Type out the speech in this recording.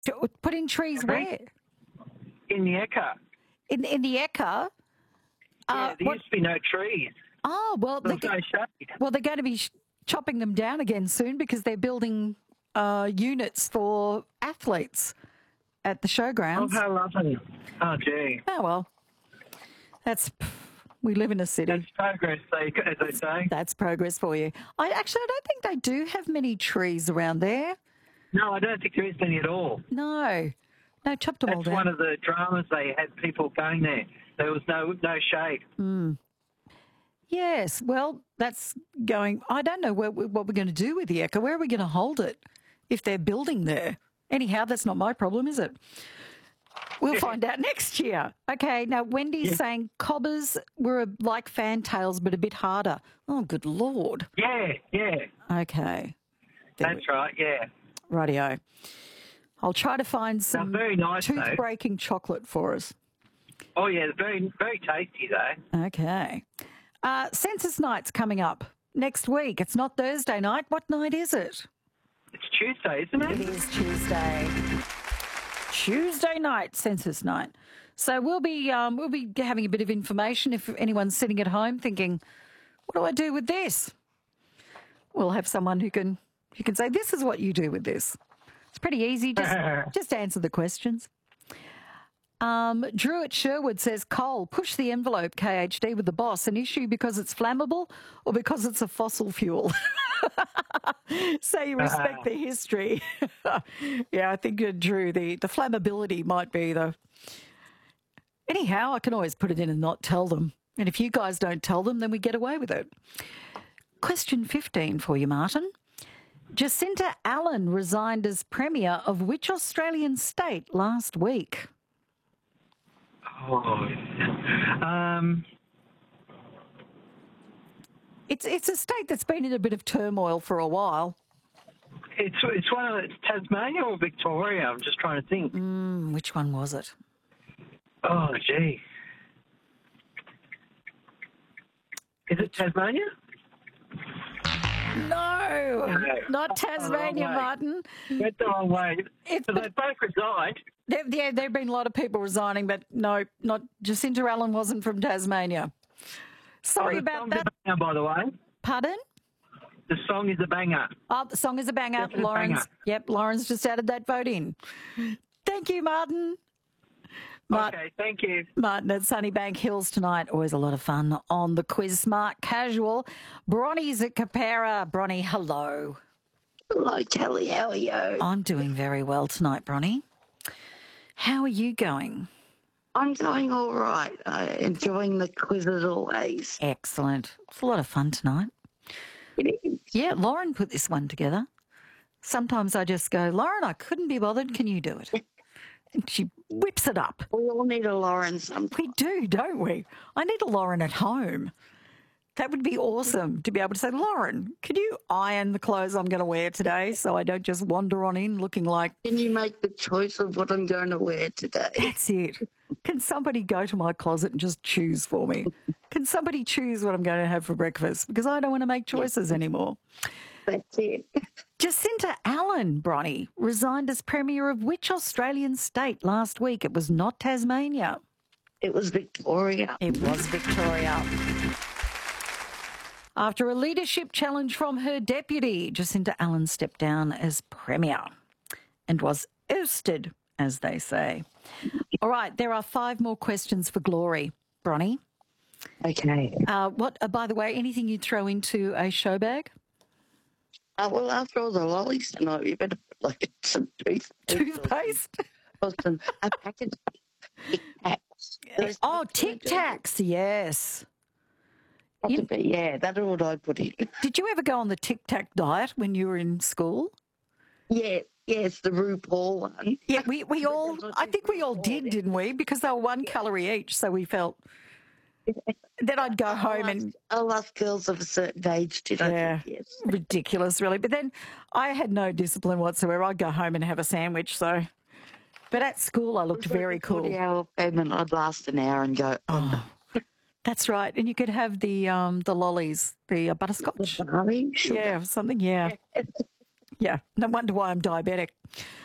Put in trees where? In the Ekka. In the Ekka? Yeah, there used to be no trees. Oh, well, There's no shade. Well, they're going to be chopping them down again soon because they're building units for athletes at the showgrounds. Oh, how lovely. Oh, gee. Oh, well, we live in a city. That's progress, as they say. That's progress for you. I don't think they do have many trees around there. No, I don't think there is any at all. No, chopped them all That's down. one of the dramas they had people going there. There was no shade. Yes, well, that's going. I don't know what we're going to do with the Ekka. Where are we going to hold it if they're building there? Anyhow, that's not my problem, is it? We'll find out next year. Okay, now Wendy's saying cobbers were like fantails but a bit harder. Oh, good Lord. Yeah. Okay. That's right, yeah. Rightio. I'll try to find some very nice, tooth-breaking chocolate for us. Oh, yeah, very, very tasty, though. Okay. Census night's coming up next week. It's not Thursday night. What night is it? It's Tuesday, isn't it? It is Tuesday. Tuesday night, census night. So we'll be having a bit of information if anyone's sitting at home thinking, what do I do with this? We'll have someone who can say, this is what you do with this. It's pretty easy. Just answer the questions. Drew at Sherwood says, Cole, push the envelope, KHD, with the boss. An issue because it's flammable or because it's a fossil fuel? So you respect the history. Yeah, I think, Drew, the flammability might be the... Anyhow, I can always put it in and not tell them. And if you guys don't tell them, then we get away with it. Question 15 for you, Martin. Jacinta Allen resigned as Premier of which Australian state last week? Oh, It's a state that's been in a bit of turmoil for a while. It's Tasmania or Victoria? I'm just trying to think. Which one was it? Oh, gee. Is it Tasmania? No, not Tasmania, Martin. Went the wrong way. So they both resigned. There have been a lot of people resigning, but no, not Jacinta Allen wasn't from Tasmania. Sorry about that. Banger, by the way. Pardon? The song is a banger. Oh, the song is a banger. Definitely Lauren's, banger. Yep, Lauren's just added that vote in. Thank you, Martin. Okay, thank you. Martin at Sunnybank Hills tonight. Always a lot of fun on the Quiz Smart Casual. Bronny's at Capera. Bronny, hello. Hello, Kelly. How are you? I'm doing very well tonight, Bronny. How are you going? I'm going all right. Enjoying the quiz as always. Excellent. It's a lot of fun tonight. It is. Yeah, Lauren put this one together. Sometimes I just go, Lauren, I couldn't be bothered. Can you do it? And she whips it up. We all need a Lauren sometimes. We do, don't we? I need a Lauren at home. That would be awesome to be able to say, Lauren, could you iron the clothes I'm going to wear today so I don't just wander on in looking like... Can you make the choice of what I'm going to wear today? That's it. Can somebody go to my closet and just choose for me? Can somebody choose what I'm going to have for breakfast? Because I don't want to make choices anymore. That's it. Jacinta Allen, Bronny, resigned as Premier of which Australian state last week? It was not Tasmania. It was Victoria. It was Victoria. After a leadership challenge from her deputy, Jacinta Allen stepped down as Premier and was ousted, as they say. All right, there are 5 more questions for Glory. Bronny? Okay. By the way, anything you throw into a show bag? Well, after all the lollies tonight, you better put like some toothpaste? Or a packet of Tic Tacs. Oh, Tic Tacs, yes. That's what I put in. Did you ever go on the Tic Tac diet when you were in school? Yeah, yes, the RuPaul one. Yeah, we all, I think we all did, didn't we? Because they were 1 calorie each, so we felt... Then I'd go home and... All us girls of a certain age did, I think, yes. Ridiculous, really. But then I had no discipline whatsoever. I'd go home and have a sandwich, so... But at school, I looked very cool. 40-hour payment, I'd last an hour and go, oh. That's right. And you could have the lollies, the butterscotch. The barley sugar. Yeah, something, yeah. Yeah, no wonder why I'm diabetic.